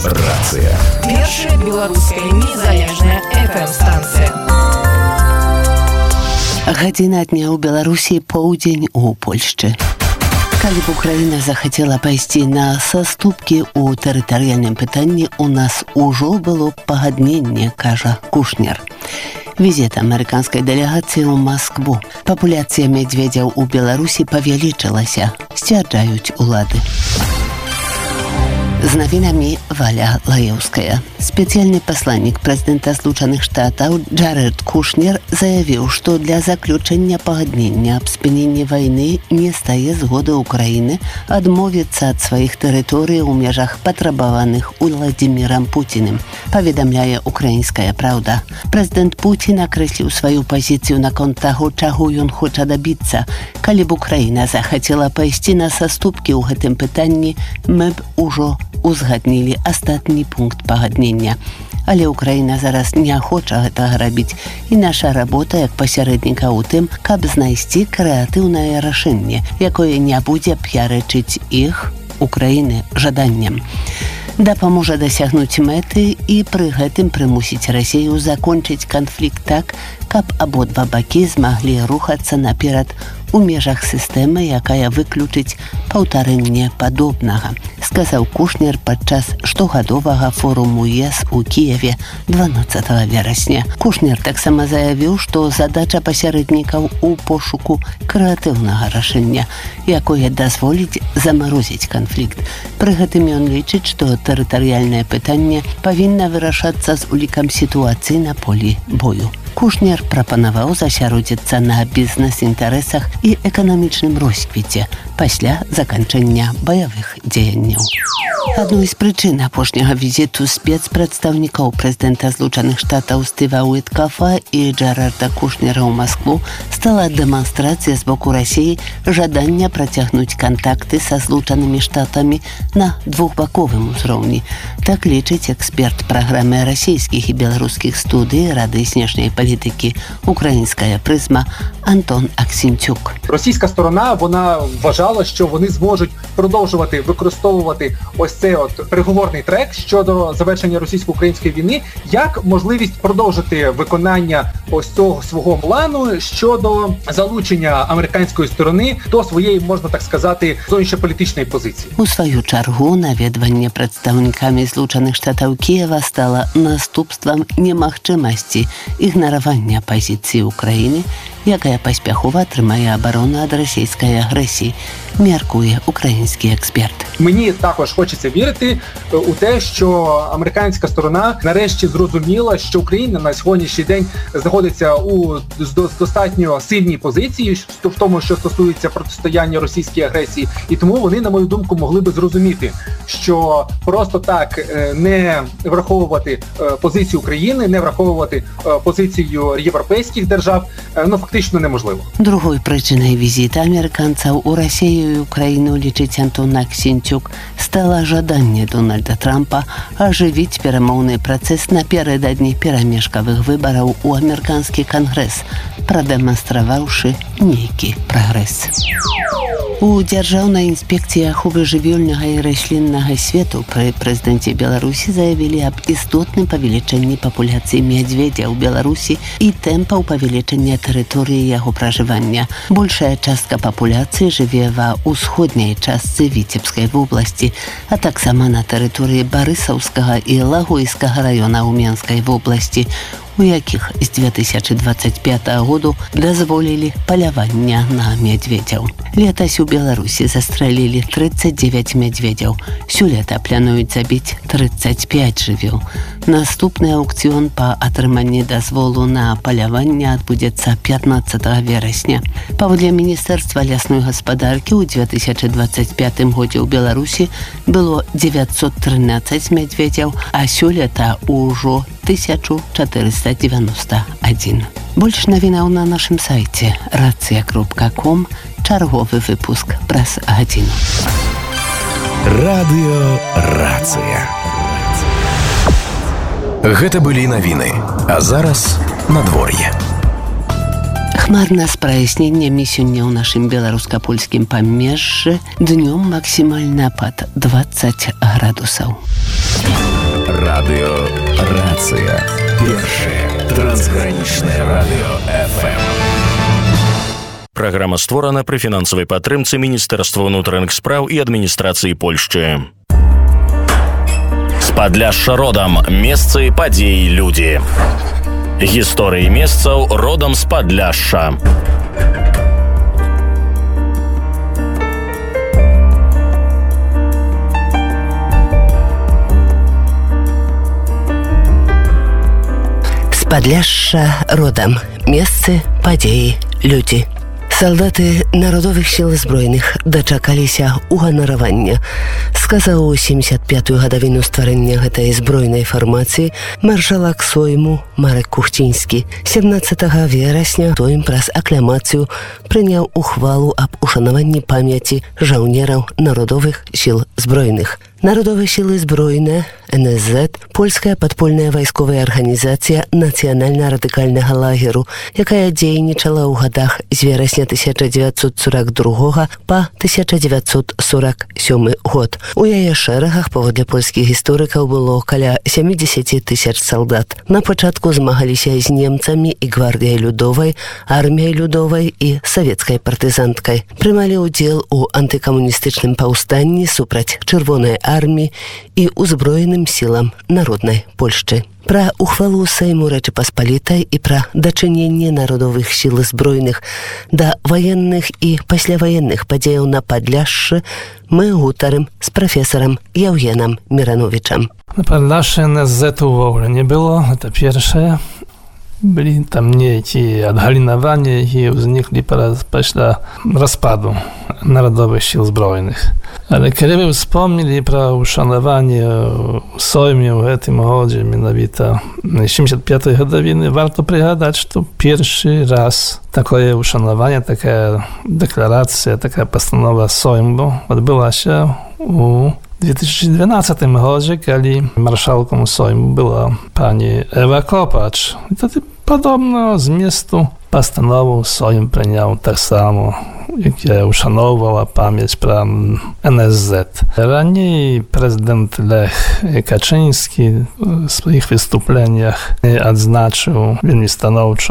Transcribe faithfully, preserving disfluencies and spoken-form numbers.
Рацыя. Першая беларуская незалежная эф эм-станцыя. Гадзіна дня ў Беларусі, поўдзень у Польшчы. Калі б Украіна захацела пайсці на саступкі ў тэрытарыяльным пытанні, у нас ужо было б пагадненне, кажа Кушнер. Візіт амерыканскай дэлегацыі ў Маскву. Папуляцыя мядзведзяў у Беларусі павялічылася, сцвярджаюць улады. З навінамі Валя Лаеўская. Спецыяльны пасланнік прэзідэнта Злучаных Штатаў Джарэд Кушнер заявіў, што для заключэння пагаднення аб спыненні вайны не стае згоды Украіны адмовіцца ад сваіх тэрыторый у межах патрабаваных Уладзімірам Пуціным, паведамляе «Украінская праўда». Прэзідэнт Пуцін акрэсліў сваю пазіцыю наконт таго, чаго ён хоча дабіцца. Калі б Украіна захацела пайсці на саступкі ў гэтым пытанні, мы б ужо узгаднілі астатні пункт пагаднення. Але Украіна зараз не хоча гэтага рабіць, і наша работа як пасярэдніка ў тым, каб знайсці крэатыўнае рашэнне, якое не будзе п'ярэчыць іх, Украіны, жаданням. Дапаможа дасягнуць мэты і пры гэтым прымусіць Расею закончыць канфлікт так, каб абодва бакі змаглі рухацца наперад у межах сістэмы, якая выключыць паўтарэнне падобнага, сказаў Кушнер падчас штогадовага форуму ЕС у Кіеве дванаццатага верасня. Кушнер таксама заявіў, што задача пасярэднікаў у пошуку крэатыўнага рашэння, якое дазволіць замарозіць канфлікт. Пры гэтым ён лічыць, што тэрытарыяльнае пытанне павінна вырашацца з улікам сітуацыі на полі бою. Кушнер прапанаваў засяродзіцца на бізнес-інтарэсах і эканамічным росквіце пасля заканчэння баявых дзеянняў. Адной з прычын апошняга візіту спецпрадстаўнікоў прэзідэнта Злучаных Штатаў Стыва Уіткафа і Джарарда Кушнера ў Маскву стала дэманстрацыя з боку Расіі жадання працягнуць кантакты са Злучанымі Штатамі на двухбаковым узроўні. Так лічыць эксперт праграмы расійскіх і беларускіх студый Рады знешняй політики «Українська призма» Антон Аксінцюк. Російська сторона, вона вважала, що вони зможуть продовжувати використовувати ось цей от переговорний трек щодо завершення російсько-української війни як можливість продовжити виконання ось цього свого плану щодо залучення американської сторони до своєї, можна так сказати, зовнішньополітичної позиції. У свою чергу наведванне прадстаўнікамі Злучаных Штатаў Кіева стала наступствам немагчымасці ігнаравання пазіцыі Украіны, якая паспяхова атрымае абарону ад расійскай агрэсіі, мяркує український експерт. Мені також хочеться вірити у те, що американська сторона нарешті зрозуміла, що Україна на сьогоднішній день знаходиться у достатньо сильній позиції в тому, що стосується протистояння російській агресії, і тому вони, на мою думку, могли би зрозуміти, що просто так не враховувати позицію України, не враховувати позицію європейських держав, ну, фактично неможливо. Другою причиною візиту американців у Росію і Україну, лічить Антон Аксінцюк, стало жаданне Дональда Трампа аживіць перамоўны працэс напярэдадні перамежкавых выбараў у амерыканскі кангрэс, прадэманстраваўшы нейкі прагрэс. У Дзяржаўнай інспекцыі аховы жывёльнага і расліннага свету пры прэзідэнце Беларусі заявілі аб істотным павелічэнні папуляцыі мядзведзя ў Беларусі і тэмпаў павелічэння тэрыторыі яго пражывання. Большая частка папуляцыі жыве ва ўсходняй частцы Віцебскай вобласці, а таксама на тэрыторыі Барысаўскага і Лагойскага раёна ў Менскай вобласці, у якіх з две тысячы дваццаць пятага году дазволілі палявання на мядзведзяў. Летась у Беларусі застрэлілі трыццаць дзевяць мядзведзяў. Сёлета плануюць забіць трыццаць пяць жывёл. Наступны аўкцыён па атрыманні дазволу на паляванне адбудзецца пятнаццатага верасня. Паводле Міністэрства лясной гаспадаркі ў две тысячы дваццаць пятым годзе ў Беларусі было дзевяцьсот трынаццаць мядзведзяў, а сёлета ўжо тысяча чатырыста дзевяносто адзін. Больш навінаў на нашым сайце рацыя кропка ком, чарговы выпуск праз гадзіну. Радыё Рацыя. Гэта былі навіны, а зараз надвор'е. Хмарна з праясненнямі сёння ў нашым беларуска-польскім памежжы, днём максімальны апад дваццаць градусаў. Радыё Рацыя. Першае трансгранічнае радыё эф эм. Праграма створана пры фінансавай падтрымцы Міністэрства ўнутраных спраў і адміністрацыі Польшчы. З Падляшша родам. Месцы, падзеі, людзі. Гісторыі месцаў родам з Падляшша. З Падляшша родам. Месцы, падзеі, людзі. Салдаты народовых сіл збройных дачакаліся уганаравання. Сказаў у семдзесят пятую гадавіну стварэння гэтай збройнай фармацыі маршалак Сойму Марек Кухцінскі. сямнаццатага верасня Сойм праз акламацыю прыняў ухвалу аб ушанаванні памяці жаўнераў народовых сіл збройных. Народовыя сілы збройныя, эн эс зет, польская падпольная вайсковая арганізацыя нацыянальна-радыкальнага лагеру, якая дзейнічала ў гадах з верасня тысяча дзевяцьсот сорок другога па тысяча дзевяцьсот сорок сёмы год. У яе шэрагах, паводле польскіх гісторыкаў, было каля сямдзесят тысяч салдат. На пачатку змагаліся з немцамі і гвардыяй людовай, арміяй людовай і савецкай партызанткай. Прымалі ўдзел у антыкамуністычным паўстанні супраць чырвонай арміі і ўзброеным сілам народнай Польшчы. Пра ухвалу Сейму Рэчы Паспалітай і пра дачыненне народовых сіл збройных да ваенных і пасляваенных падзеяў на Падляшшы мы гутарым з прафесарам Яўгенам Мірановічам. На Падляшшы эн эс зет увогуле не было, гэта першае. Byli tam niektóre odhalinowania i wznikli pісля rozpadu Narodowych Sił Zbrojnych. Ale kiedy by wspomnieli про uszanowanie w Sejmie w tym roku, mianowicie siedemdziesiąt piątej годовiny, warto przygadać, że pierwszy raz takie uszanowanie, taka deklaracja, taka postanowa Sejmu odbyła się u W dwa tysiące dwunastym roku, kiedy marszałką Sejmu była pani Ewa Kopacz. I to podobno z miestu postanową Sejm przyjął tak samo, jak uszanowała pamięć pra ен ес зет. Raniej prezydent Lech Kaczyński w swoich wystąpieniach odznaczył bardzo stanowczo